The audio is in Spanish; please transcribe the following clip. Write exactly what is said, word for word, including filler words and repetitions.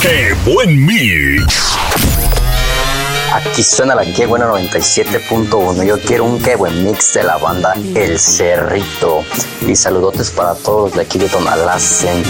¡Qué buen mix! Aquí suena la Qué Buena noventa y siete punto uno. Yo quiero un Qué Buen Mix de la banda El Cerrito. Y saludotes para todos de aquí de Tonalá,